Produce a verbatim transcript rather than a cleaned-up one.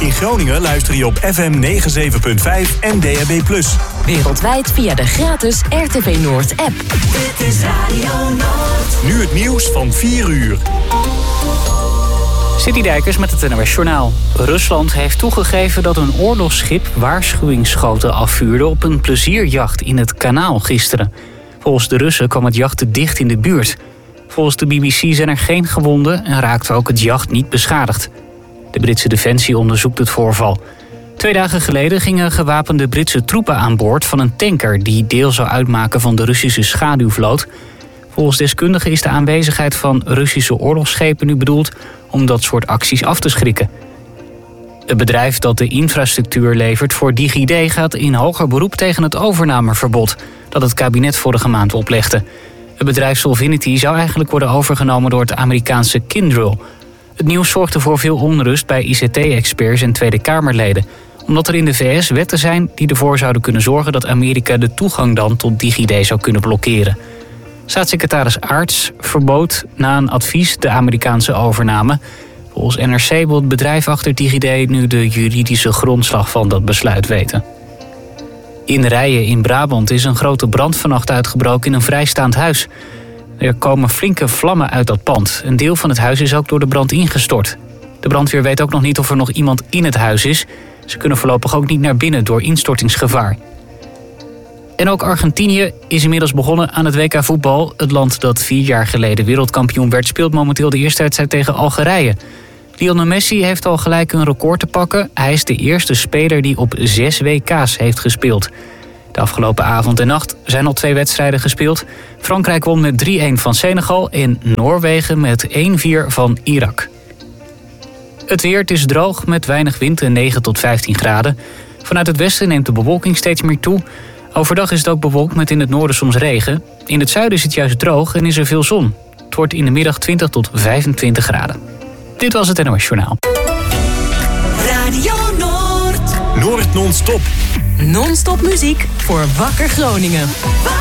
In Groningen luister je op F M negenenzeventig komma vijf en D A B plus. Wereldwijd via de gratis R T V Noord app. Dit is Radio Noord. Nu het nieuws van vier uur. Citydijkers met het N O S Journaal. Rusland heeft toegegeven dat een oorlogsschip waarschuwingsschoten afvuurde op een plezierjacht in het kanaal gisteren. Volgens de Russen kwam het jacht te dicht in de buurt. Volgens de B B C zijn er geen gewonden en raakte ook het jacht niet beschadigd. De Britse Defensie onderzoekt het voorval. Twee dagen geleden gingen gewapende Britse troepen aan boord van een tanker die deel zou uitmaken van de Russische schaduwvloot. Volgens deskundigen is de aanwezigheid van Russische oorlogsschepen nu bedoeld om dat soort acties af te schrikken. Het bedrijf dat de infrastructuur levert voor DigiD gaat in hoger beroep tegen het overnameverbod dat het kabinet vorige maand oplegde. Het bedrijf Solvinity zou eigenlijk worden overgenomen door het Amerikaanse Kyndryl. Het nieuws zorgde voor veel onrust bij I C T-experts en Tweede Kamerleden, omdat er in de V S wetten zijn die ervoor zouden kunnen zorgen dat Amerika de toegang dan tot DigiD zou kunnen blokkeren. Staatssecretaris Aarts verbood na een advies de Amerikaanse overname. Volgens N R C wil het bedrijf achter DigiD nu de juridische grondslag van dat besluit weten. In Rijen in Brabant is een grote brand vannacht uitgebroken in een vrijstaand huis. Er komen flinke vlammen uit dat pand. Een deel van het huis is ook door de brand ingestort. De brandweer weet ook nog niet of er nog iemand in het huis is. Ze kunnen voorlopig ook niet naar binnen door instortingsgevaar. En ook Argentinië is inmiddels begonnen aan het W K voetbal. Het land dat vier jaar geleden wereldkampioen werd speelt momenteel de eerste wedstrijd tegen Algerije. Lionel Messi heeft al gelijk een record te pakken. Hij is de eerste speler die op zes W K's heeft gespeeld. De afgelopen avond en nacht zijn al twee wedstrijden gespeeld. Frankrijk won met drie-een van Senegal en Noorwegen met één-vier van Irak. Het weer, het is droog met weinig wind en negen tot vijftien graden. Vanuit het westen neemt de bewolking steeds meer toe. Overdag is het ook bewolkt met in het noorden soms regen. In het zuiden is het juist droog en is er veel zon. Het wordt in de middag twintig tot vijfentwintig graden. Dit was het N O S Journaal. Radio Noord. Noord non-stop. Non-stop muziek voor Wakker Groningen.